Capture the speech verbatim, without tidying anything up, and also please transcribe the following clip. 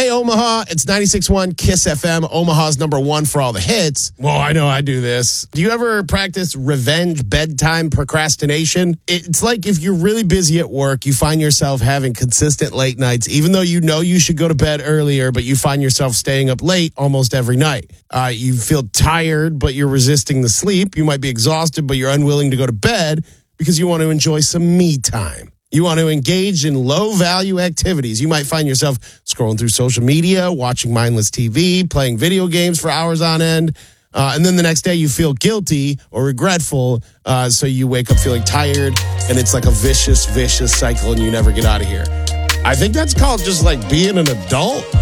Hey, Omaha, it's ninety-six point one KISS F M, Omaha's number one for all the hits. Well, I know I do this. Do you ever practice revenge bedtime procrastination? It's like if you're really busy at work, you find yourself having consistent late nights, even though you know you should go to bed earlier, but you find yourself staying up late almost every night. Uh, you feel tired, but you're resisting the sleep. You might be exhausted, but you're unwilling to go to bed because you want to enjoy some me time. You want to engage in low-value activities. You might find yourself scrolling through social media, watching mindless T V, playing video games for hours on end, uh, and then the next day you feel guilty or regretful, uh, so you wake up feeling tired, and it's like a vicious, vicious cycle, and you never get out of here. I think that's called just like being an adult.